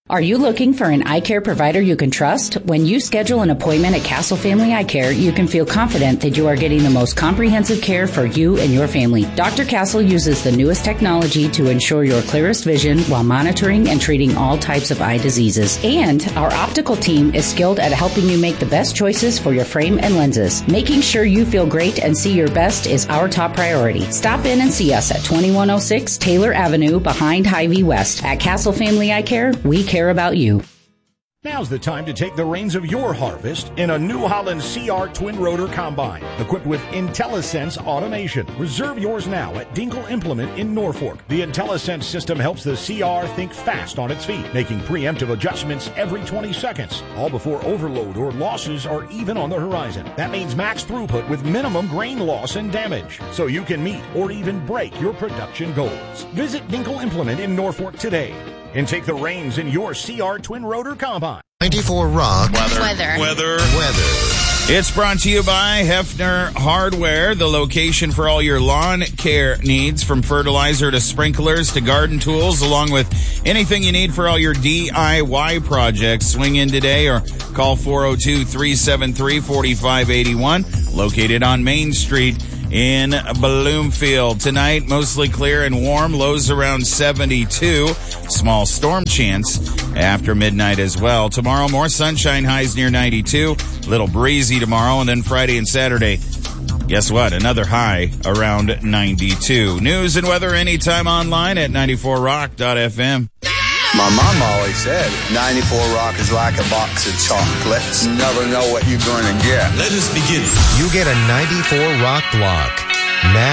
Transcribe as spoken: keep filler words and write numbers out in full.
Are you looking for an eye care provider you can trust? When you schedule an appointment at Castle Family Eye Care, you can feel confident that you are getting the most comprehensive care for you and your family. Doctor Castle uses the newest technology to ensure your clearest vision while monitoring and treating all types of eye diseases. And our optical team is skilled at helping you make the best choices for your frame and lenses. Making sure you feel great and see your best is our top priority. Stop in and see us at twenty-one oh six Taylor Avenue behind Hy-Vee West. At Castle Family Eye Care, we care about you. Now's the time to take the reins of your harvest in a New Holland C R twin rotor combine equipped with IntelliSense automation. Reserve yours now at Dinkle Implement in Norfolk. The IntelliSense system helps the C R think fast on its feet, making preemptive adjustments every twenty seconds, all before overload or losses are even on the horizon. That means max throughput with minimum grain loss and damage, so you can meet or even break your production goals. Visit Dinkle Implement in Norfolk today and take the reins in your C R twin rotor combine. ninety-four Rock. Weather. Weather. Weather. Weather. It's brought to you by Hefner Hardware, the location for all your lawn care needs, from fertilizer to sprinklers to garden tools, along with anything you need for all your D I Y projects. Swing in today or call four oh two, three seven three, four five eight one, located on Main Street in Bloomfield. Tonight, mostly clear and warm, lows around seventy-two. Small storm chance after midnight as well. Tomorrow, more sunshine, highs near ninety-two. Little breezy tomorrow, and then Friday and Saturday, guess what? Another high around ninety-two. News and weather anytime online at ninety-four rock dot f m. My mom always said ninety-four Rock is like a box of chocolates. Never know what you're going to get. Let us begin. You get a ninety-four Rock block. Now